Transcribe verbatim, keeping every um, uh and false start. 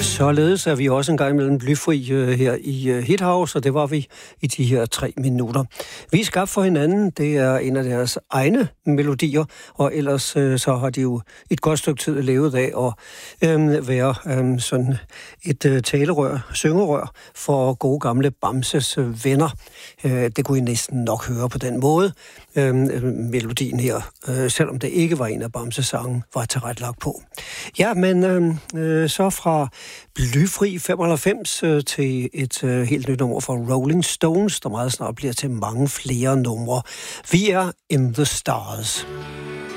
Således er vi også en gang imellem blyfri uh, her i uh, Hithouse, og det var vi i de her tre minutter. Vi er skabt for hinanden, det er en af deres egne melodier, og ellers uh, så har de jo et godt stykke tid levet af at um, være um, sådan et uh, talerør, syngerør for gode gamle Bamses uh, venner. Uh, det kunne I næsten nok høre på den måde. Uh, melodien her, uh, selvom det ikke var en af Bamses sange, var tilrettelagt på. Ja, men uh, uh, så fra Blyfri femoghalvfems øh, til et øh, helt nyt nummer fra Rolling Stones, der meget snart bliver til mange flere numre. Vi er In The Stars.